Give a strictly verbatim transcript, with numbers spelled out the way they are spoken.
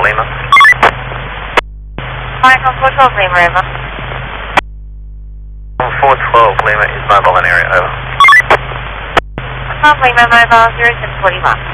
Lima. Micro four twelve Lima, over. four twelve Lima is mobile in area, over. twelve Lima, mobile zero six forty one.